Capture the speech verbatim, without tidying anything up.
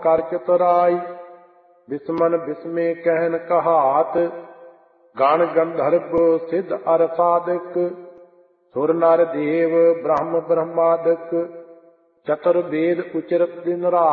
कर चतुराई। बिस्मन बिस्मे कहन कहात, गण गंधर्व सिद्ध अर साधक। सुर नर देव ब्रह्म ब्रह्मादक, चतुर्वेद उचरत दिन रात।